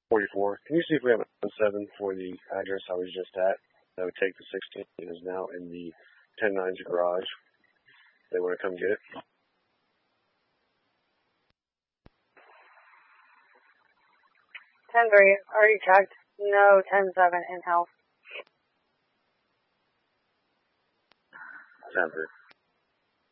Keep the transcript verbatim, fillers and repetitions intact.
forty-four. Can you see if we have a seven for the address I was just at? That would take the sixteen. It is now in the ten nine's garage. They want to come get it. ten three, already checked. No, ten seven in-house. ten three.